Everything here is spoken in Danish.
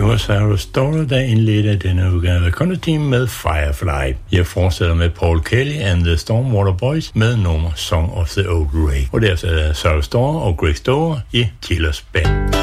Det var Sarah Storer, der indledte denne udgave af Konditim med Firefly. Jeg fortsætter med Paul Kelly and the Stormwater Boys med nummer Song of the Old Rake. Og derefter er Sarah Storer og Greg Storer i Killer's Band.